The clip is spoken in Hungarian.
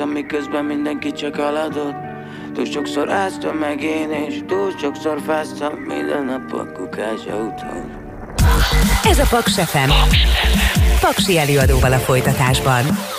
miközben mindenki csak haladott. Túl sokszor áztam meg én, és túl sokszor fáztam minden nap a kukás autón. Ez a Paks FM. Paksi előadóval a folytatásban.